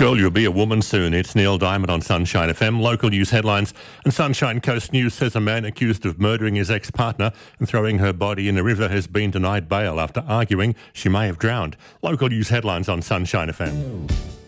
Girl, you'll be a woman soon. It's Neil Diamond on Sunshine FM. Local news headlines. And Sunshine Coast News says a man accused of murdering his ex-partner and throwing her body in a river has been denied bail after arguing she may have drowned. Local news headlines on Sunshine FM.